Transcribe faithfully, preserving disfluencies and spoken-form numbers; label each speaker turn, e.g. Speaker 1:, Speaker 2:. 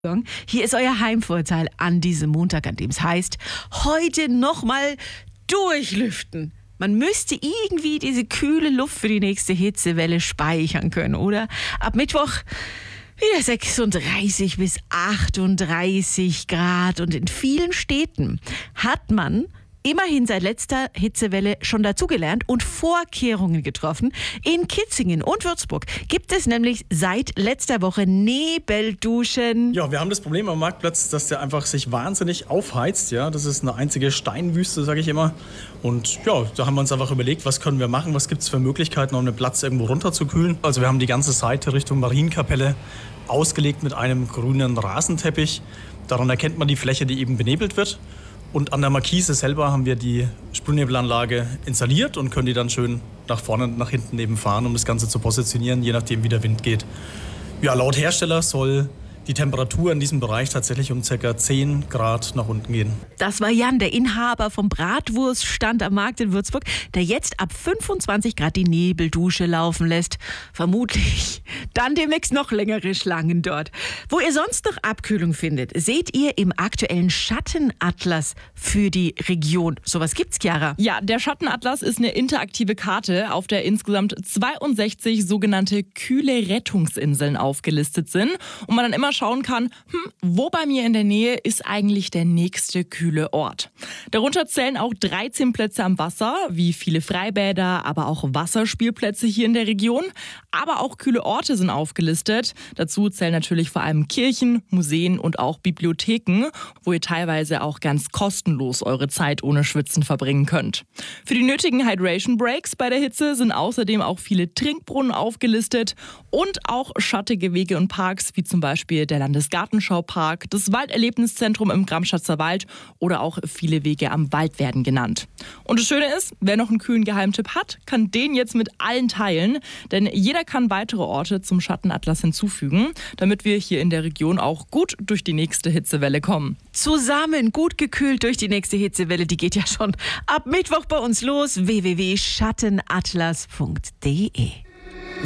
Speaker 1: Hier ist euer Heimvorteil an diesem Montag, an dem es heißt, heute nochmal durchlüften. Man müsste irgendwie diese kühle Luft für die nächste Hitzewelle speichern können, oder? Ab Mittwoch wieder sechsunddreißig bis achtunddreißig Grad. Und in vielen Städten hat man immerhin seit letzter Hitzewelle schon dazugelernt und Vorkehrungen getroffen. In Kitzingen und Würzburg gibt es nämlich seit letzter Woche Nebelduschen.
Speaker 2: Ja, wir haben das Problem am Marktplatz, dass der einfach sich wahnsinnig aufheizt. Ja, das ist eine einzige Steinwüste, sage ich immer. Und ja, da haben wir uns einfach überlegt, was können wir machen, was gibt es für Möglichkeiten, um den Platz irgendwo runterzukühlen. Also wir haben die ganze Seite Richtung Marienkapelle ausgelegt mit einem grünen Rasenteppich. Daran erkennt man die Fläche, die eben benebelt wird. Und an der Markise selber haben wir die Sprühnebelanlage installiert und können die dann schön nach vorne und nach hinten eben fahren, um das Ganze zu positionieren, je nachdem wie der Wind geht. Ja, laut Hersteller soll die Temperatur in diesem Bereich tatsächlich um ca. zehn Grad nach unten gehen.
Speaker 1: Das war Jan, der Inhaber vom Bratwurststand am Markt in Würzburg, der jetzt ab fünfundzwanzig Grad die Nebeldusche laufen lässt. Vermutlich dann demnächst noch längere Schlangen dort. Wo ihr sonst noch Abkühlung findet, seht ihr im aktuellen Schattenatlas für die Region. Sowas gibt's, Chiara?
Speaker 3: Ja, der Schattenatlas ist eine interaktive Karte, auf der insgesamt zweiundsechzig sogenannte kühle Rettungsinseln aufgelistet sind und man dann immer schauen kann, hm, wo bei mir in der Nähe ist eigentlich der nächste kühle Ort. Darunter zählen auch dreizehn Plätze am Wasser, wie viele Freibäder, aber auch Wasserspielplätze hier in der Region. Aber auch kühle Orte sind aufgelistet. Dazu zählen natürlich vor allem Kirchen, Museen und auch Bibliotheken, wo ihr teilweise auch ganz kostenlos eure Zeit ohne Schwitzen verbringen könnt. Für die nötigen Hydration Breaks bei der Hitze sind außerdem auch viele Trinkbrunnen aufgelistet und auch schattige Wege und Parks, wie zum Beispiel der Landesgartenschaupark, das Walderlebniszentrum im Gramschatzer Wald oder auch viele Wege am Wald werden genannt. Und das Schöne ist, wer noch einen kühlen Geheimtipp hat, kann den jetzt mit allen teilen, denn jeder kann weitere Orte zum Schattenatlas hinzufügen, damit wir hier in der Region auch gut durch die nächste Hitzewelle kommen.
Speaker 1: Zusammen gut gekühlt durch die nächste Hitzewelle, die geht ja schon ab Mittwoch bei uns los. w w w punkt schattenatlas punkt d e